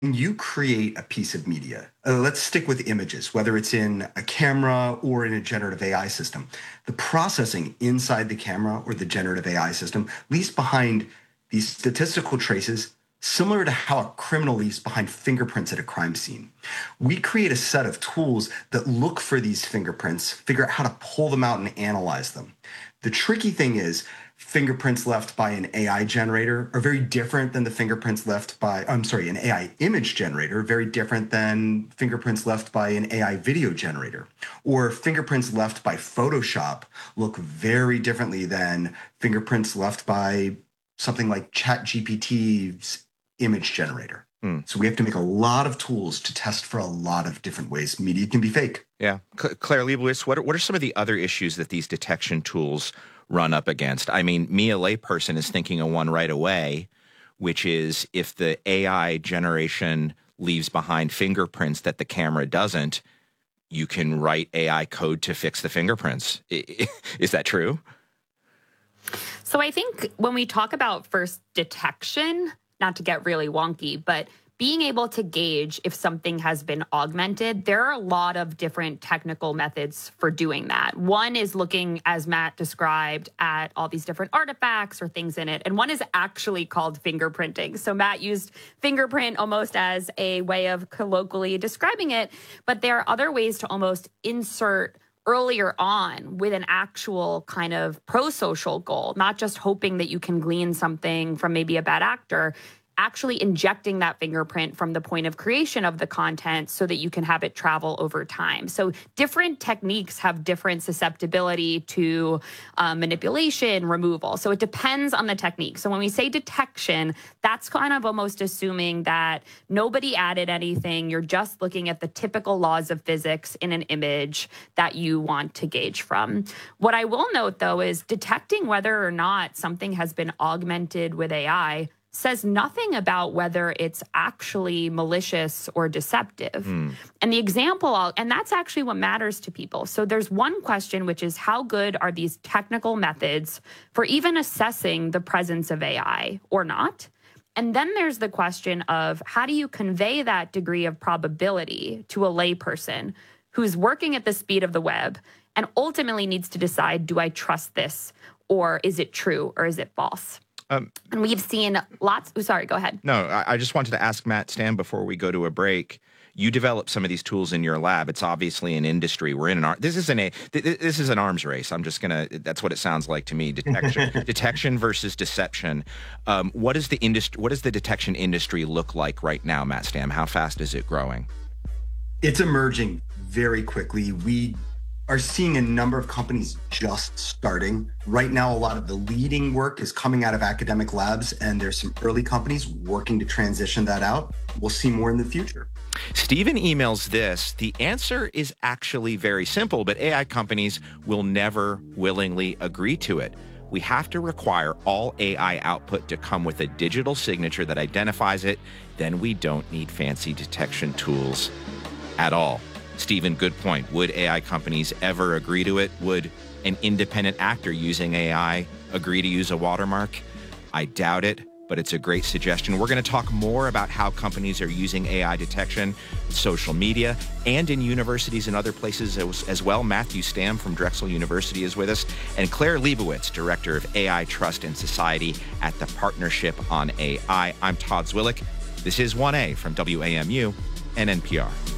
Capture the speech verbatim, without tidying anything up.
When you create a piece of media, uh, let's stick with images, whether it's in a camera or in a generative A I system, the processing inside the camera or the generative A I system leaves behind these statistical traces similar to how a criminal leaves behind fingerprints at a crime scene. We create a set of tools that look for these fingerprints, figure out how to pull them out and analyze them. The tricky thing is, fingerprints left by an A I generator are very different than the fingerprints left by, I'm sorry, an A I image generator, very different than fingerprints left by an A I video generator. Or fingerprints left by Photoshop look very differently than fingerprints left by something like ChatGPT's image generator. Mm. So we have to make a lot of tools to test for a lot of different ways media can be fake. Yeah. C- Claire Leibowitz, what are, what are some of the other issues that these detection tools run up against? I mean, me, a layperson, is thinking of one right away, which is if the A I generation leaves behind fingerprints that the camera doesn't, you can write A I code to fix the fingerprints. Is that true? So I think when we talk about first detection, not to get really wonky, but being able to gauge if something has been augmented, there are a lot of different technical methods for doing that. One is looking, as Matt described, at all these different artifacts or things in it. And one is actually called fingerprinting. So Matt used fingerprint almost as a way of colloquially describing it. But there are other ways to almost insert earlier on with an actual kind of pro-social goal, not just hoping that you can glean something from maybe a bad actor, actually injecting that fingerprint from the point of creation of the content so that you can have it travel over time. So different techniques have different susceptibility to uh, manipulation, removal. So it depends on the technique. So when we say detection, that's kind of almost assuming that nobody added anything. You're just looking at the typical laws of physics in an image that you want to gauge from. What I will note, though, is detecting whether or not something has been augmented with A I says nothing about whether it's actually malicious or deceptive. Mm. And the example, I'll, and that's actually what matters to people. So there's one question, which is how good are these technical methods for even assessing the presence of A I or not? And then there's the question of how do you convey that degree of probability to a layperson who's working at the speed of the web and ultimately needs to decide, do I trust this, or is it true, or is it false? Um, and we've seen lots. Oh, sorry, go ahead. No, I, I just wanted to ask Matt Stam before we go to a break. You developed some of these tools in your lab. It's obviously an industry. We're in an ar- this is an a this is an arms race. I'm just gonna. That's what it sounds like to me. Detection, detection versus deception. Um, what is the industry? What does the detection industry look like right now, Matt Stam? How fast is it growing? It's emerging very quickly. We are seeing a number of companies just starting. Right now, a lot of the leading work is coming out of academic labs, and there's some early companies working to transition that out. We'll see more in the future. Stephen emails this. The answer is actually very simple, but A I companies will never willingly agree to it. We have to require all A I output to come with a digital signature that identifies it. Then we don't need fancy detection tools at all. Stephen, good point. Would A I companies ever agree to it? Would an independent actor using A I agree to use a watermark? I doubt it, but it's a great suggestion. We're going to talk more about how companies are using A I detection in social media and in universities and other places as, as well. Matthew Stam from Drexel University is with us, and Claire Leibowitz, Director of A I Trust and Society at the Partnership on A I. I'm Todd Zwillich. This is one A from W A M U and N P R.